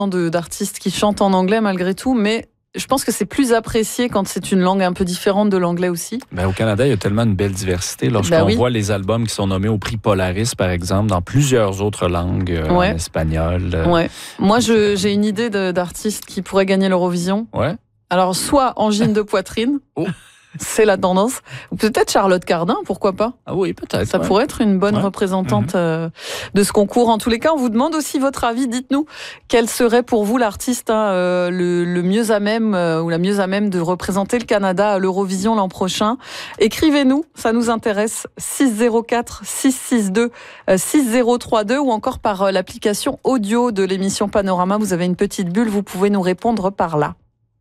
d'artistes qui chantent en anglais malgré tout, mais je pense que c'est plus apprécié quand c'est une langue un peu différente de l'anglais aussi. Au Canada, il y a tellement une belle diversité. Lorsqu'on voit les albums qui sont nommés au prix Polaris, par exemple, dans plusieurs autres langues, en espagnol. Moi, j'ai une idée d'artiste qui pourrait gagner l'Eurovision. Ouais. Alors, soit Angine de poitrine. C'est la tendance. Ou peut-être Charlotte Cardin, pourquoi pas? Ah oui, peut-être. Ça pourrait être une bonne représentante de ce concours. En tous les cas, on vous demande aussi votre avis. Dites-nous quel serait pour vous l'artiste le mieux à même ou la mieux à même de représenter le Canada à l'Eurovision l'an prochain. Écrivez-nous, ça nous intéresse. 604 662 6032 ou encore par l'application audio de l'émission Panorama. Vous avez une petite bulle, vous pouvez nous répondre par là.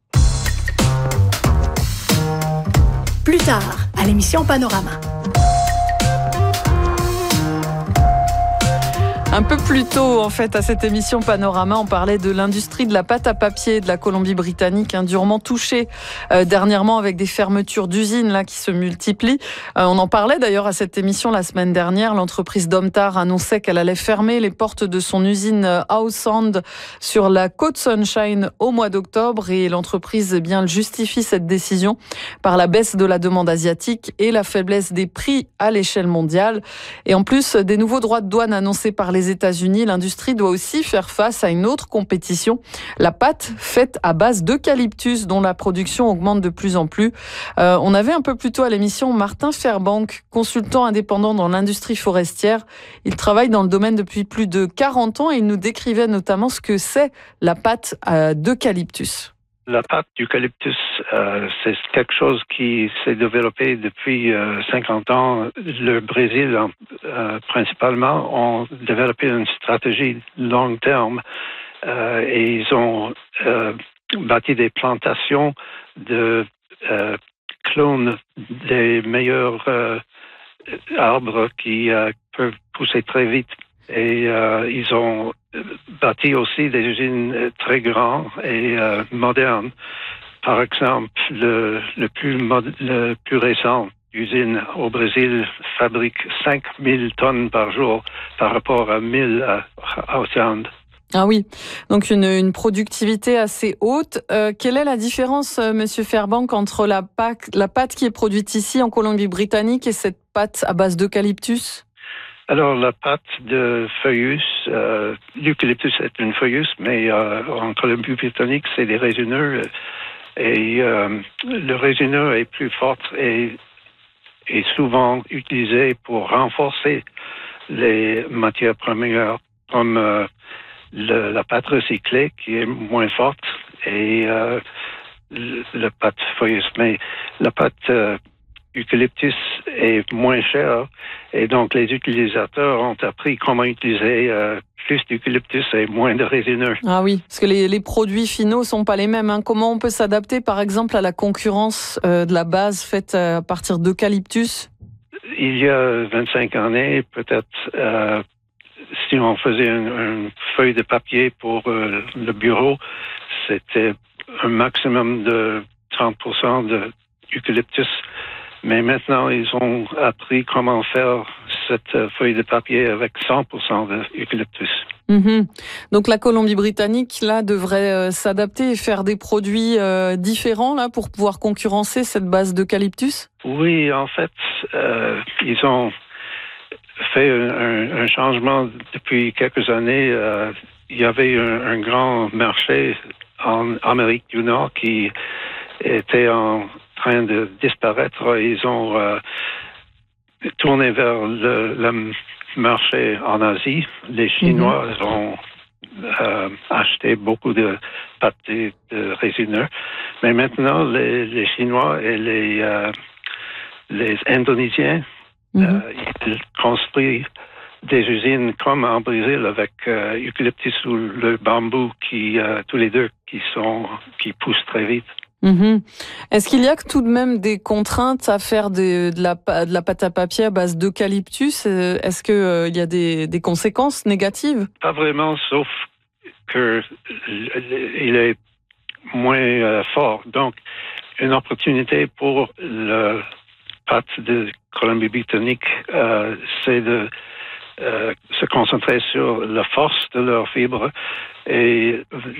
Plus tard, à l'émission Panorama. Un peu plus tôt, en fait, à cette émission Panorama, on parlait de l'industrie de la pâte à papier de la Colombie-Britannique, durement touchée dernièrement avec des fermetures d'usines là qui se multiplient. On en parlait d'ailleurs à cette émission la semaine dernière. L'entreprise Domtar annonçait qu'elle allait fermer les portes de son usine Howe Sound sur la côte Sunshine au mois d'octobre. Et l'entreprise justifie cette décision par la baisse de la demande asiatique et la faiblesse des prix à l'échelle mondiale. Et en plus des nouveaux droits de douane annoncés par les États-Unis, l'industrie doit aussi faire face à une autre compétition, la pâte faite à base d'eucalyptus dont la production augmente de plus en plus. On avait un peu plus tôt à l'émission Martin Fairbank, consultant indépendant dans l'industrie forestière. Il travaille dans le domaine depuis plus de 40 ans et il nous décrivait notamment ce que c'est la pâte d'eucalyptus. La pâte d'eucalyptus, c'est quelque chose qui s'est développé depuis 50 ans. Le Brésil, principalement, ont développé une stratégie long terme et ils ont bâti des plantations de clones des meilleurs arbres qui peuvent pousser très vite. Et ils ont bâti aussi des usines très grandes et modernes. Par exemple, le plus récent usine au Brésil fabrique 5000 tonnes par jour par rapport à 1000 à Océane. Ah oui, donc une productivité assez haute. Quelle est la différence, Monsieur Fairbank, entre la pâte qui est produite ici en Colombie-Britannique et cette pâte à base d'eucalyptus? Alors, la pâte de feuillus, l'eucalyptus est une feuillus, mais en Colombie-Britannique, c'est des résineux. Et le résineux est plus fort et est souvent utilisé pour renforcer les matières premières, comme la pâte recyclée, qui est moins forte, et la pâte feuillus. Mais la pâte eucalyptus est moins cher et donc les utilisateurs ont appris comment utiliser plus d'eucalyptus et moins de résineux. Ah oui, parce que les produits finaux sont pas les mêmes. Comment on peut s'adapter par exemple à la concurrence de la base faite à partir d'eucalyptus? Il y a 25 années, peut-être, si on faisait une feuille de papier pour le bureau, c'était un maximum de 30% d'eucalyptus. Mais maintenant, ils ont appris comment faire cette feuille de papier avec 100% d'eucalyptus. Donc la Colombie-Britannique là devrait s'adapter et faire des produits différents là pour pouvoir concurrencer cette base d'eucalyptus? Oui, en fait, ils ont fait un changement depuis quelques années. Il y avait un grand marché en Amérique du Nord qui était en train de disparaître. Ils ont tourné vers le marché en Asie. Les Chinois ont acheté beaucoup de pâtes de résineux. Mais maintenant, les Chinois et les Indonésiens, ils construisent des usines comme en Brésil avec eucalyptus ou le bambou qui tous les deux qui poussent très vite. Est-ce qu'il y a tout de même des contraintes à faire de la pâte à papier à base d'eucalyptus? Est-ce qu'il y a des conséquences négatives? Pas vraiment, sauf que il est moins fort. Donc, une opportunité pour le pâte de Colombie-Britannique, c'est de se concentrer sur la force de leurs fibres et